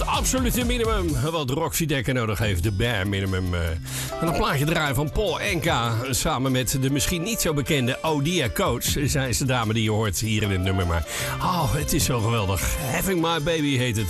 Het absolute minimum wat Roxy Dekker nodig heeft. De bare minimum. En een plaatje draaien van Paul Enka. Samen met de misschien niet zo bekende Odia Coach. Zij is de dame die je hoort hier in het nummer. Maar het is zo geweldig. Having My Baby heet het.